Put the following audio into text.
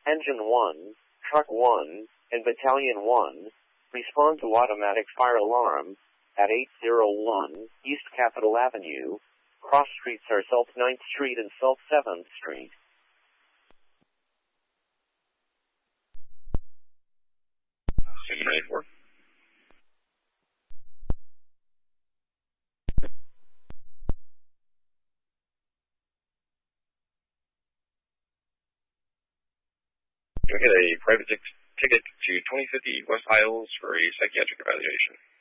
Engine 1, Truck 1, and Battalion 1 respond to automatic fire alarm at 801 East Capitol Avenue. Cross streets are South 9th Street and South 7th Street. Ready for. You'll get a private ticket to 2050 West Isles for a psychiatric evaluation.